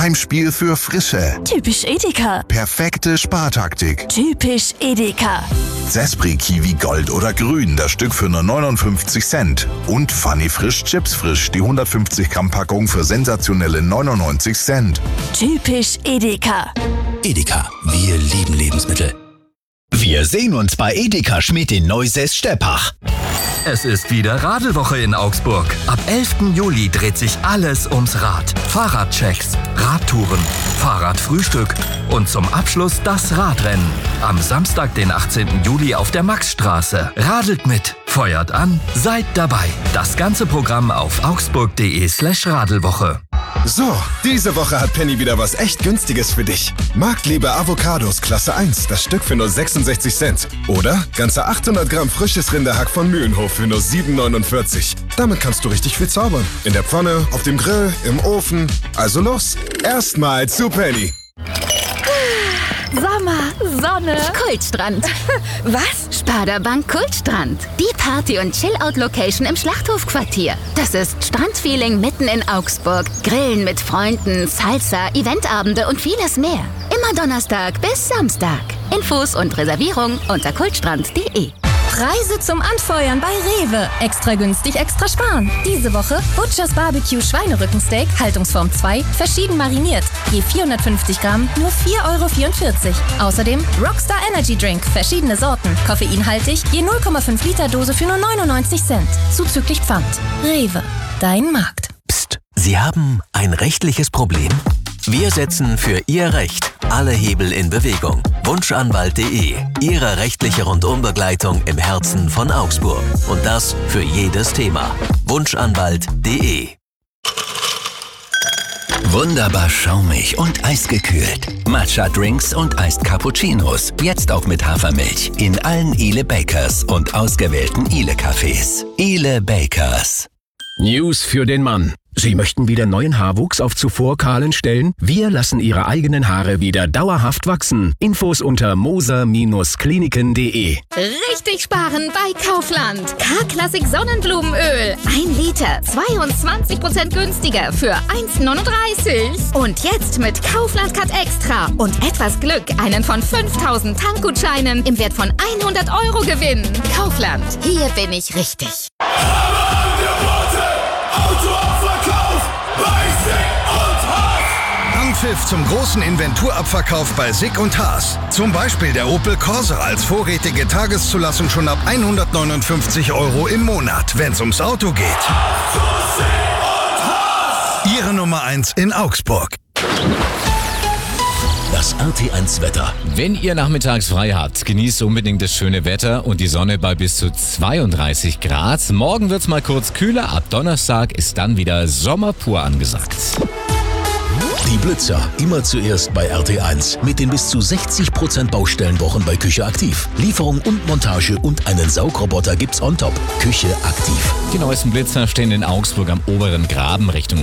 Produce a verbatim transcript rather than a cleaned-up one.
Heimspiel für Frische. Typisch Edeka. Perfekte Spartaktik. Typisch Edeka. Zespri Kiwi Gold oder Grün, das Stück für nur neunundfünfzig Cent. Und Funny Frisch Chips Frisch, die hundertfünfzig Gramm Packung für sensationelle neunundneunzig Cent. Typisch Edeka. Edeka, wir lieben Lebensmittel. Wir sehen uns bei Edeka Schmidt in Neusäß-Steppach. Es ist wieder Radelwoche in Augsburg. Ab elften Juli dreht sich alles ums Rad. Fahrradchecks, Radtouren, Fahrradfrühstück und zum Abschluss das Radrennen. Am Samstag, den achtzehnten Juli auf der Maxstraße. Radelt mit, feuert an, seid dabei. Das ganze Programm auf augsburg.de slash Radelwoche. So, diese Woche hat Penny wieder was echt Günstiges für dich. Marktliebe Avocados Klasse eins, das Stück für nur sechsundsechzig Cent. Oder ganze achthundert Gramm frisches Rinderhack von Mühlenhof für nur sieben neunundvierzig. Damit kannst du richtig viel zaubern. In der Pfanne, auf dem Grill, im Ofen. Also los, erstmal zu Penny. Sommer, Sonne, Kultstrand. was? Sparda-Bank Kultstrand. Die Party- und Chill-Out-Location im Schlachthofquartier. Das ist Strandfeeling mitten in Augsburg. Grillen mit Freunden, Salsa, Eventabende und vieles mehr. Immer Donnerstag bis Samstag. Infos und Reservierung unter kultstrand punkt de. Preise zum Anfeuern bei Rewe. Extra günstig, extra sparen. Diese Woche Butchers Barbecue Schweinerückensteak, Haltungsform zwei, verschieden mariniert. Je vierhundertfünfzig Gramm, nur vier Euro vierundvierzig. Außerdem Rockstar Energy Drink, verschiedene Sorten. Koffeinhaltig, je null Komma fünf Liter Dose für nur neunundneunzig Cent. Zuzüglich Pfand. Rewe, dein Markt. Psst, Sie haben ein rechtliches Problem? Wir setzen für Ihr Recht alle Hebel in Bewegung. Wunschanwalt punkt de. Ihre rechtliche Rundumbegleitung im Herzen von Augsburg. Und das für jedes Thema. Wunschanwalt punkt de. Wunderbar schaumig und eisgekühlt. Matcha-Drinks und Iced Cappuccinos. Jetzt auch mit Hafermilch. In allen Ile Bakers und ausgewählten Ile-Cafés. Ile Bakers. News für den Mann. Sie möchten wieder neuen Haarwuchs auf zuvor kahlen Stellen? Wir lassen Ihre eigenen Haare wieder dauerhaft wachsen. Infos unter moser Kliniken punkt de. Richtig sparen bei Kaufland. K-Klassik Sonnenblumenöl. Ein Liter, zweiundzwanzig Prozent günstiger für eins neununddreißig. Und jetzt mit Kaufland Cut Extra und etwas Glück einen von fünftausend Tankgutscheinen im Wert von hundert Euro gewinnen. Kaufland, hier bin ich richtig. Anpfiff zum großen Inventurabverkauf bei Sick und Haas. Zum Beispiel der Opel Corsa als vorrätige Tageszulassung schon ab hundertneunundfünfzig Euro im Monat, wenn's ums Auto geht. Ihre Nummer eins in Augsburg. Das R T eins Wetter. Wenn ihr nachmittags frei habt, genießt unbedingt das schöne Wetter und die Sonne bei bis zu zweiunddreißig Grad. Morgen wird's mal kurz kühler. Ab Donnerstag ist dann wieder Sommer pur angesagt. Die Blitzer, immer zuerst bei R T eins. Mit den bis zu sechzig Prozent Baustellenwochen bei Küche Aktiv. Lieferung und Montage und einen Saugroboter gibt's on top. Küche Aktiv. Die neuesten Blitzer stehen in Augsburg am oberen Graben Richtung